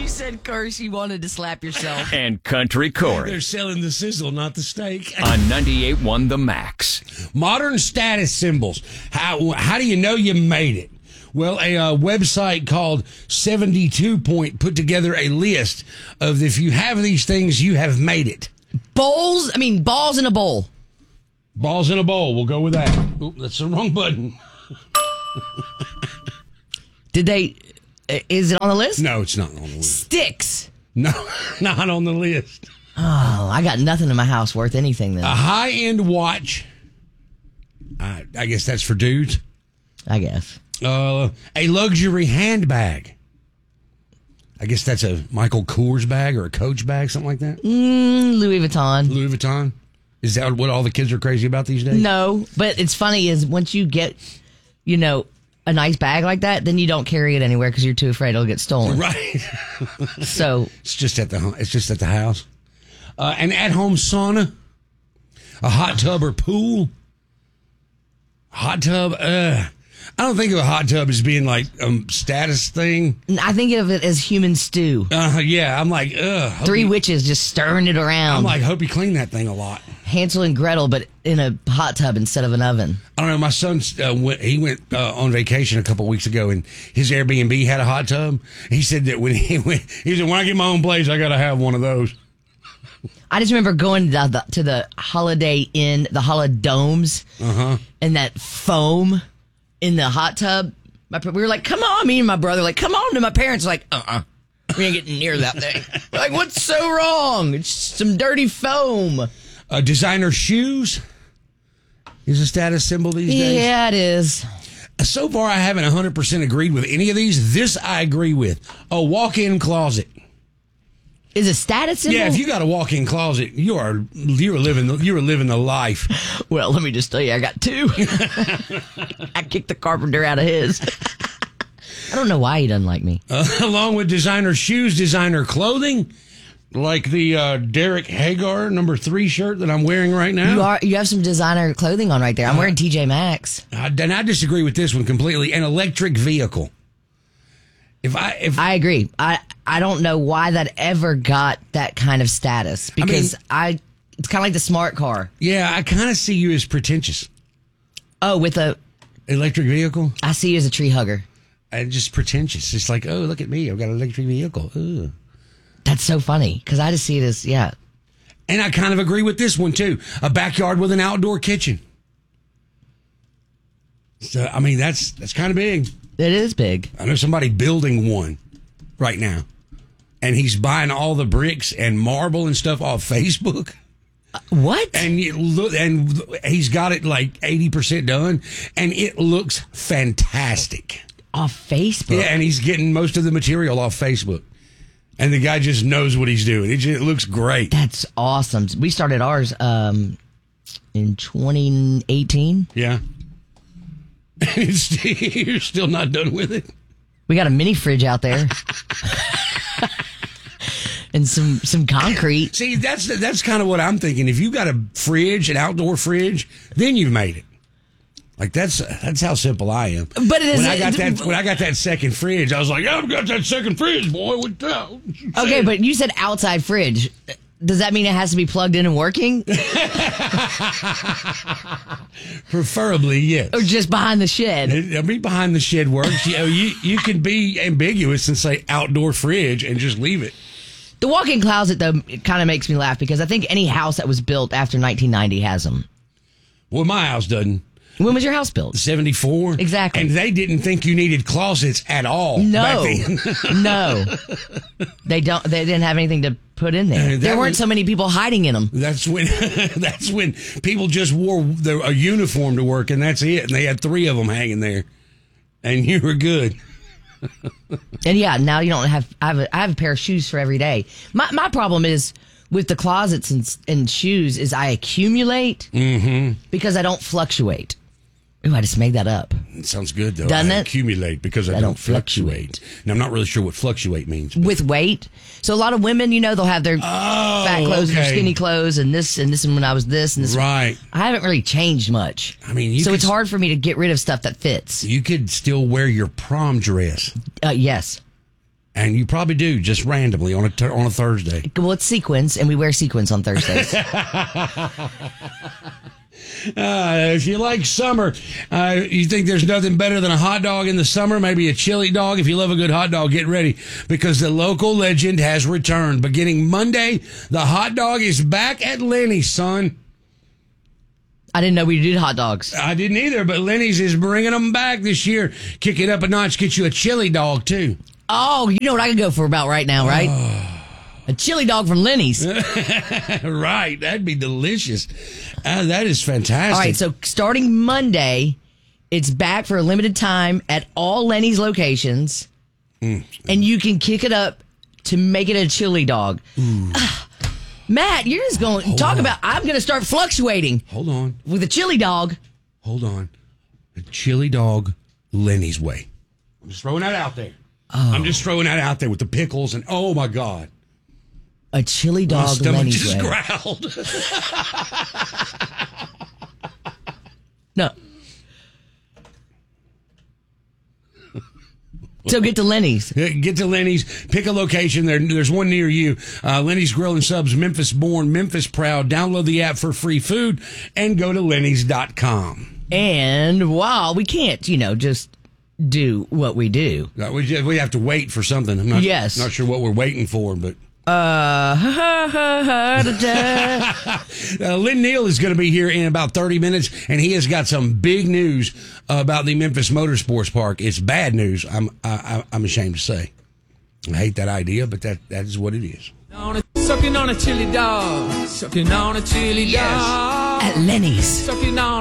said curse, you wanted to slap yourself. And Country Corey. They're selling the sizzle, not the steak. On 98.1 The Max. Modern status symbols. How do you know you made it? Well, a website called 72 Point put together a list of if you have these things, you have made it. Balls in a bowl. Balls in a bowl. We'll go with that. Oop, that's the wrong button. Is it on the list? No, it's not on the list. Sticks. No, not on the list. Oh, I got nothing in my house worth anything then. A high-end watch. I guess that's for dudes. I guess. A luxury handbag. I guess that's a Michael Kors bag or a Coach bag, something like that. Louis Vuitton. Louis Vuitton. Is that what all the kids are crazy about these days? No, but it's funny is once you get, a nice bag like that, then you don't carry it anywhere because you're too afraid it'll get stolen. Right. So it's just at the house. An at-home sauna, a hot tub or pool. Hot tub. I don't think of a hot tub as being like a status thing. I think of it as human stew. Yeah, I'm like, Three witches just stirring it around. I'm like, hope you clean that thing a lot. Hansel and Gretel, but in a hot tub instead of an oven. I don't know. My son, went on vacation a couple of weeks ago, and his Airbnb had a hot tub. He said that when he said, when I get my own place, I got to have one of those. I just remember going to the Holiday Inn, the Holodomes, and that foam in the hot tub. We were like, come on, me and my brother, like, come on. To my parents, like, we ain't getting near that thing. We're like, what's so wrong? It's some dirty foam. Designer shoes is a status symbol these days. Yeah, it is. So far, I haven't 100% agreed with any of these. This I agree with. A walk-in closet. Is a status symbol? Yeah, if you got a walk-in closet, you're living the life. Well, let me just tell you, I got two. I kicked the carpenter out of his. I don't know why he doesn't like me. Along with designer shoes, designer clothing, like the Derek Hagar number 3 shirt that I'm wearing right now. You have some designer clothing on right there. I'm wearing TJ Maxx. And I disagree with this one completely. An electric vehicle. I agree. I don't know why that ever got that kind of status because it's kind of like the smart car. Yeah, I kind of see you as pretentious. Oh, with a electric vehicle? I see you as a tree hugger. Just pretentious. It's like, oh, look at me. I've got an electric vehicle. Ugh. That's so funny because I just see it as, yeah. And I kind of agree with this one too. A backyard with an outdoor kitchen. So, that's kind of big. It is big. I know somebody building one right now, and he's buying all the bricks and marble and stuff off Facebook. What? And he's got it like 80% done, and it looks fantastic. Off Facebook? Yeah, and he's getting most of the material off Facebook. And the guy just knows what he's doing. It looks great. That's awesome. We started ours in 2018. Yeah. You're still not done with it? We got a mini fridge out there. And some concrete. See, that's kind of what I'm thinking. If you got a fridge, an outdoor fridge, then you've made it. Like that's how simple I am. But it is when I got that second fridge, I was like, I've got that second fridge, boy. What the? Okay, but you said outside fridge. Does that mean it has to be plugged in and working? Preferably, yes. Or just behind the shed? Behind the shed works. You can be ambiguous and say outdoor fridge and just leave it. The walk-in closet, though, it kind of makes me laugh because I think any house that was built after 1990 has them. Well, my house doesn't. When was your house built? 74. Exactly. And they didn't think you needed closets at all. No. Back then. No. They didn't have anything to put in there. There weren't so many people hiding in them. That's when people just wore a uniform to work, and that's it. And they had 3 of them hanging there, and you were good. And yeah, now you don't have. I have a pair of shoes for every day. My problem is with the closets and shoes is I accumulate because I don't fluctuate. Ooh, I just made that up. It sounds good, though. Doesn't it? Accumulate because I don't fluctuate. Now, I'm not really sure what fluctuate means. With weight. So a lot of women, they'll have their fat clothes and their skinny clothes and this and when I was this and this. Right. I haven't really changed much. So it's hard for me to get rid of stuff that fits. You could still wear your prom dress. Yes. And you probably do, just randomly on a Thursday. Well, it's sequins, and we wear sequins on Thursdays. If you like summer, you think there's nothing better than a hot dog in the summer, maybe a chili dog. If you love a good hot dog, get ready, because the local legend has returned. Beginning Monday, the hot dog is back at Lenny's, son. I didn't know we did hot dogs. I didn't either, but Lenny's is bringing them back this year. Kick it up a notch, get you a chili dog, too. Oh, you know what I could go for about right now, right? A chili dog from Lenny's. Right, that'd be delicious. That is fantastic. All right, so starting Monday, it's back for a limited time at all Lenny's locations, and you can kick it up to make it a chili dog. Matt, you're just going to talk about, I'm going to start fluctuating. Hold on. With a chili dog. Hold on. A chili dog Lenny's way. I'm just throwing that out there. Oh. I'm just throwing that out there with the pickles and, oh my God. A chili dog Lenny's way. My stomach just growled. No. So get to Lenny's. Get to Lenny's. Pick a location. There's one near you. Lenny's Grill and Subs, Memphis born, Memphis proud. Download the app for free food and go to Lennys.com. And wow, we can't, just do what we do. We have to wait for something. I'm not sure what we're waiting for, but. Lynn Neal is going to be here in about 30 minutes, and he has got some big news about the Memphis Motorsports Park. It's bad news, I'm ashamed to say. I hate that idea, but that is what it is. Sucking on a chili dog. Sucking on a chili dog. At Lenny's. Sucking on